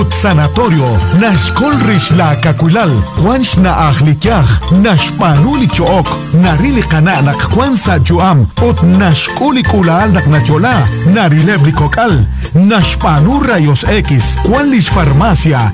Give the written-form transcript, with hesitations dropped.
Sanatorio, Nashkol Rish la Kakulal, Quanch na Akhlityach, Nashpanuli Chook, Narili Kana Nakwansa Juam, Ot Nashkuli Kulal Naknachola, Narilebri Kokal, Nashpanu Rayos X, Quanlish Farmacia,